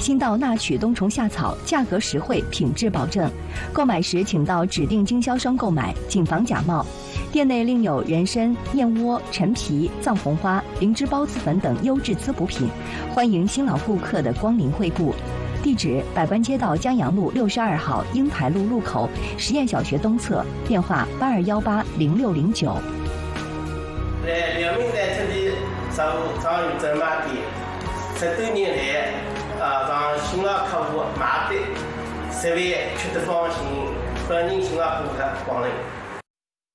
新到纳曲冬虫夏草，价格实惠，品质保证。购买时请到指定经销商购买，谨防假冒。店内另有人参、燕窝、陈皮、藏红花、灵芝孢子粉等优质滋补品，欢迎新老顾客的光临惠顾。地址：百官街道江阳路62号英台路路口实验小学东侧，电话82180609。 来辽宁在这里上有专卖店，10多年来让新老客户买的，10万吃得放心，欢迎新老顾客光临。